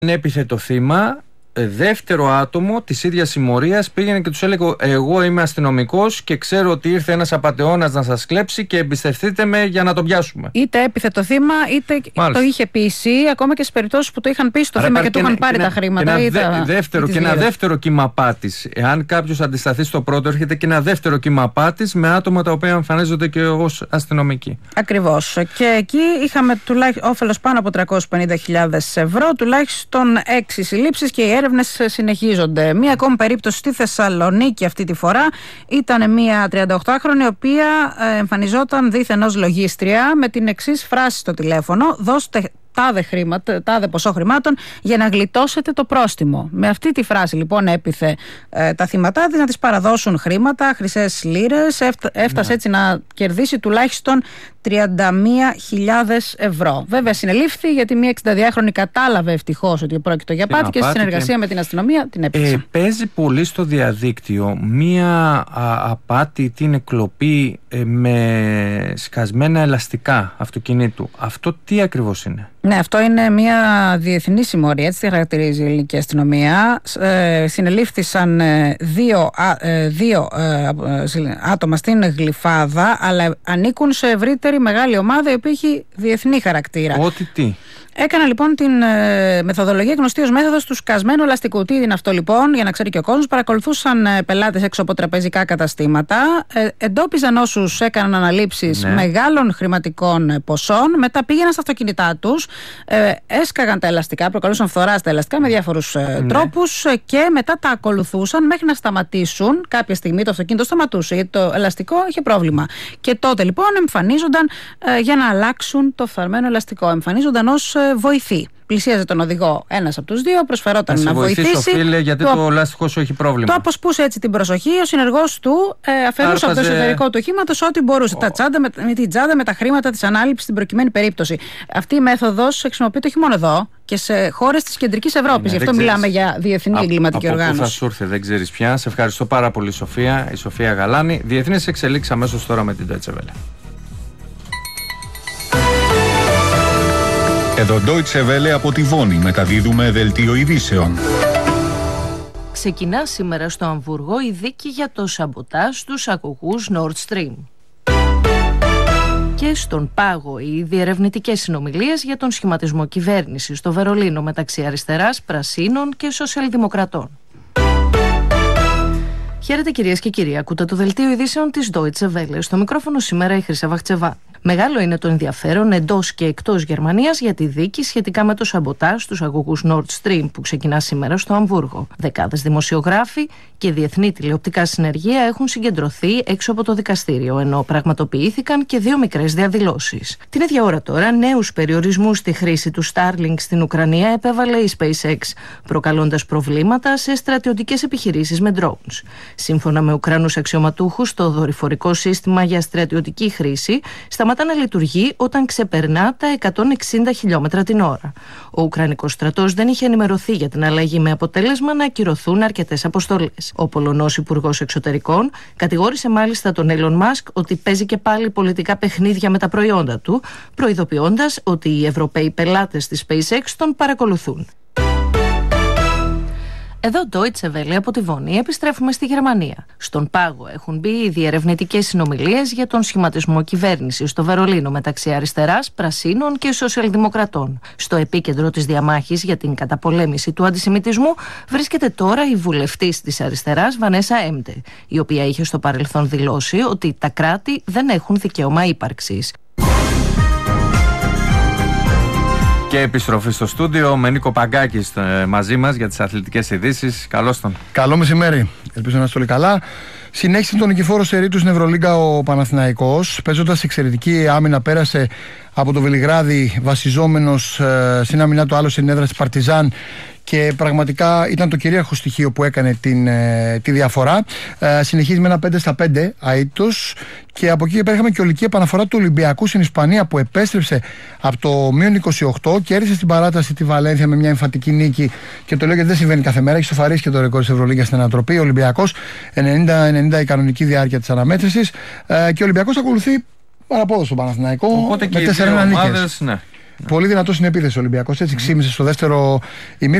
έπιθε το θύμα, δεύτερο άτομο της ίδιας συμμορίας πήγαινε και τους έλεγε: εγώ είμαι αστυνομικός και ξέρω ότι ήρθε ένας απατεώνας να σας κλέψει και εμπιστευτείτε με για να τον πιάσουμε. Είτε έπιθε το θύμα, είτε το είχε πείσει, ακόμα και στις περιπτώσεις που το είχαν πείσει το θύμα και του είχαν πάρει τα χρήματα. Και ένα δεύτερο κύμα απάτης. Εάν κάποιος αντισταθεί στο πρώτο, έρχεται και ένα δεύτερο κύμα απάτης με άτομα τα οποία εμφανίζονται και ως αστυνομικοί. Ακριβώς. Και εκεί είχαμε όφελος πάνω από 350.000 ευρώ, τουλάχιστον 6 συλλήψεις και οι έρευνες συνεχίζονται. Μία ακόμη περίπτωση στη Θεσσαλονίκη αυτή τη φορά ήταν μία 38χρονη, η οποία εμφανιζόταν δήθεν ως λογίστρια με την εξής φράση στο τηλέφωνο: δώστε τάδε ποσό χρημάτων για να γλιτώσετε το πρόστιμο. Με αυτή τη φράση λοιπόν έπιθε τα θύματα να τις παραδώσουν χρήματα, χρυσές λίρες. Έφτασε έτσι να κερδίσει τουλάχιστον 31.000 ευρώ. Βέβαια συνελήφθη, γιατί μια 62χρονη κατάλαβε ευτυχώς ότι πρόκειται για απάτη και στη συνεργασία με την αστυνομία την έπιασε. Παίζει πολύ στο διαδίκτυο μια απάτη, την κλοπή με σκασμένα ελαστικά αυτοκινήτου. Αυτό τι ακριβώς είναι? Ναι, αυτό είναι μια διεθνή συμμορία, έτσι τη χαρακτηρίζει η ελληνική αστυνομία. Συνελήφθησαν δύο άτομα στην Γλυφάδα, αλλά ανήκουν σε ευρύτερη μεγάλη ομάδα η οποία έχει διεθνή χαρακτήρα. Ό,τι τι. Έκανα λοιπόν την μεθοδολογία γνωστή ως μέθοδος του σκασμένου ελαστικού. Τι είναι αυτό λοιπόν, για να ξέρει και ο κόσμος? Παρακολουθούσαν πελάτες έξω από τραπεζικά καταστήματα, εντόπιζαν όσους έκαναν αναλήψεις μεγάλων χρηματικών ποσών, μετά πήγαιναν στα αυτοκίνητά τους, έσκαγαν τα ελαστικά, προκαλούσαν φθορά στα ελαστικά με διάφορους τρόπους και μετά τα ακολουθούσαν μέχρι να σταματήσουν. Κάποια στιγμή το αυτοκίνητο σταματούσε γιατί το ελαστικό είχε πρόβλημα. Και τότε λοιπόν εμφανίζονταν για να αλλάξουν το φθαρμένο ελαστικό. Εμφανίζονταν ως βοηθοί. Πλησίαζε τον οδηγό ένας από τους δύο, προσφερόταν να βοηθήσει. Φίλε, γιατί το ελαστικό σου έχει πρόβλημα. Το αποσπούσε έτσι την προσοχή. Ο συνεργός του αφαιρούσε από το εσωτερικό του οχήματος ό,τι μπορούσε. Με την τσάντα, με τα χρήματα της ανάληψης στην προκειμένη περίπτωση. Αυτή η μέθοδος χρησιμοποιείται όχι μόνο εδώ και σε χώρες της κεντρικής Ευρώπης. Γι' αυτό μιλάμε για διεθνή εγκληματική οργάνωση. Πού θα σου έρθει, δεν ξέρεις πια. Σε ευχαριστώ πάρα πολύ, Σοφία. Η Σοφία Γαλάνη. Διεθνείς εξελίξεις αμέσως τώρα με την Deutsche Welle. Εδώ Deutsche Welle από τη Βόνη, μεταδίδουμε δελτίο ειδήσεων. Ξεκινά σήμερα στο Αμβούργο η δίκη για το σαμποτάζ στους αγωγούς Nord Stream. Και στον Πάγο οι διερευνητικές συνομιλίες για τον σχηματισμό κυβέρνησης στο Βερολίνο μεταξύ αριστεράς, πρασίνων και σοσιαλδημοκρατών. Χαίρετε κυρίες και κύριοι, ακούτε το δελτίο ειδήσεων της Deutsche Welle. Στο μικρόφωνο σήμερα η Χρυσά Βαχτσεβά. Μεγάλο είναι το ενδιαφέρον εντός και εκτός Γερμανίας για τη δίκη σχετικά με το σαμποτάζ στους αγωγούς Nord Stream που ξεκινά σήμερα στο Αμβούργο. Δεκάδες δημοσιογράφοι και διεθνή τηλεοπτικά συνεργεία έχουν συγκεντρωθεί έξω από το δικαστήριο, ενώ πραγματοποιήθηκαν και 2 μικρές διαδηλώσεις. Την ίδια ώρα τώρα, νέους περιορισμούς στη χρήση του Starlink στην Ουκρανία επέβαλε η SpaceX, προκαλώντας προβλήματα σε στρατιωτικές επιχειρήσεις με drones. Σύμφωνα με Ουκρανούς αξιωματούχους, το δορυφορικό σύστημα για στρατιωτική χρήση σταματά να λειτουργεί όταν ξεπερνά τα 160 χιλιόμετρα την ώρα. Ο Ουκρανικός στρατός δεν είχε ενημερωθεί για την αλλαγή, με αποτέλεσμα να ακυρωθούν αρκετές αποστολές. Ο Πολωνός Υπουργός Εξωτερικών κατηγόρησε μάλιστα τον Elon Musk ότι παίζει και πάλι πολιτικά παιχνίδια με τα προϊόντα του, προειδοποιώντας ότι οι Ευρωπαίοι πελάτες της SpaceX τον παρακολουθούν. Εδώ Deutsche Welle από τη Βόνη. Επιστρέφουμε στη Γερμανία. Στον Πάγο έχουν μπει οι διερευνητικές συνομιλίες για τον σχηματισμό κυβέρνησης στο Βερολίνο μεταξύ αριστεράς, πρασίνων και σοσιαλδημοκρατών. Στο επίκεντρο της διαμάχης για την καταπολέμηση του αντισημιτισμού βρίσκεται τώρα η βουλευτής της αριστεράς Βανέσα Έμπτε, η οποία είχε στο παρελθόν δηλώσει ότι τα κράτη δεν έχουν δικαίωμα ύπαρξης. Και επιστροφή στο στούντιο με Νίκο Παγκάκη μαζί μας για τις αθλητικές ειδήσεις. Καλώς τον. Καλό μεσημέρι. Ελπίζω να είστε όλοι καλά. Συνέχισε τον νικηφόρο σερί του στην Ευρωλίγκα ο Παναθηναϊκός. Παίζοντας εξαιρετική άμυνα, πέρασε από το Βελιγράδι βασιζόμενος στην άμυνά του, άλλο στην έδρα της Παρτιζάν. Και πραγματικά ήταν το κυρίαρχο στοιχείο που έκανε τη διαφορά. Συνεχίζει με ένα 5-5 αήττος. Και από εκεί πέρα είχαμε και ολική επαναφορά του Ολυμπιακού στην Ισπανία, που επέστρεψε από το μείον 28 και έρισε στην παράταση τη Βαλένθια με μια εμφαντική νίκη. Και το λέω γιατί δεν συμβαίνει κάθε μέρα. Έχει σοφαρίσει και το ρεκόρ της Ευρωλίγκας στην ανατροπή. Ο Ολυμπιακός 90 η κανονική διάρκεια της αναμέτρησης. Και ο Ολυμπιακός ακολουθεί παραπόδο στον Παναθηναϊκό. Οπότε και οι δύο ομάδες, ναι. Πολύ δυνατό στην επίθεση ο Ολυμπιακός. Έτσι ξύμισε στο δεύτερο ημίχρονο.